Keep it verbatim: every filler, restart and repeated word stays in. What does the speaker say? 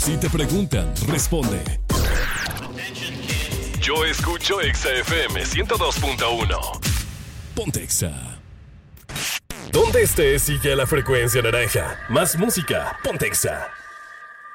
Si te preguntan, responde. Yo escucho Exa F M ciento dos punto uno. Ponte Exa. Donde estés, sigue a la frecuencia naranja. Más música, ponte Exa.